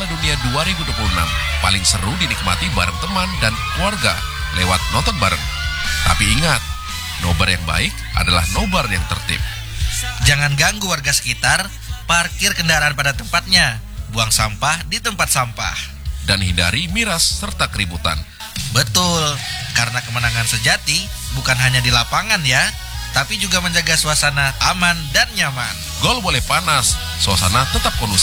Piala Dunia 2026 paling seru dinikmati bareng teman dan keluarga lewat nonton bareng. Tapi ingat, nobar yang baik adalah nobar yang tertib. Jangan ganggu warga sekitar, parkir kendaraan pada tempatnya, buang sampah di tempat sampah. Dan hindari miras serta keributan. Betul, karena kemenangan sejati bukan hanya di lapangan ya, tapi juga menjaga suasana aman dan nyaman. Gol boleh panas, suasana tetap kondusif.